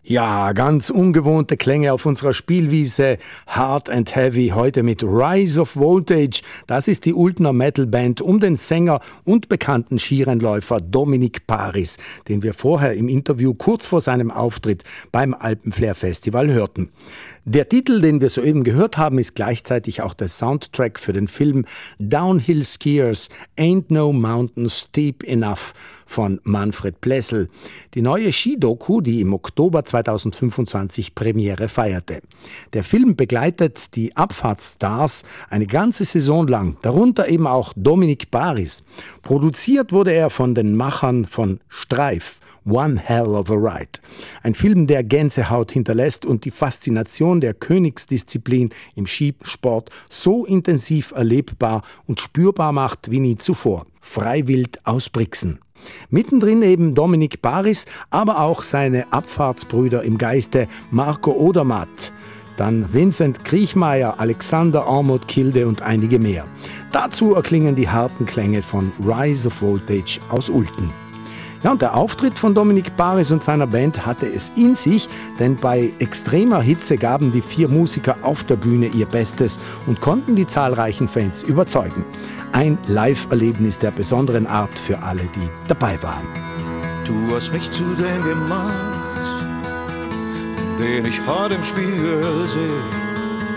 Ja, ganz ungewohnte Klänge auf unserer Spielwiese. Hard and Heavy, heute mit Rise of Voltage. Das ist die Ultner Metal-Band um den Sänger und bekannten Skirennläufer Dominic Paris, den wir vorher im Interview kurz vor seinem Auftritt beim Alpenflair Festival hörten. Der Titel, den wir soeben gehört haben, ist gleichzeitig auch der Soundtrack für den Film Downhill Skiers Ain't No Mountain Steep Enough von Manfred Plessel. Die neue Skidoku, die im Oktober 2025 Premiere feierte. Der Film begleitet die Abfahrtsstars eine ganze Saison lang, darunter eben auch Dominic Paris. Produziert wurde er von den Machern von Streif. One Hell of a Ride. Ein Film, der Gänsehaut hinterlässt und die Faszination der Königsdisziplin im Skisport so intensiv erlebbar und spürbar macht wie nie zuvor. Freiwild aus Brixen. Mittendrin eben Dominic Paris, aber auch seine Abfahrtsbrüder im Geiste Marco Odermatt, dann Vincent Kriechmeier, Alexander Armut-Kilde und einige mehr. Dazu erklingen die harten Klänge von Rise of Voltage aus Ulten. Ja, und der Auftritt von Dominic Paris und seiner Band hatte es in sich, denn bei extremer Hitze gaben die 4 Musiker auf der Bühne ihr Bestes und konnten die zahlreichen Fans überzeugen. Ein Live-Erlebnis der besonderen Art für alle, die dabei waren. Du hast mich zu dem gemacht, den ich heute im Spiegel sehe.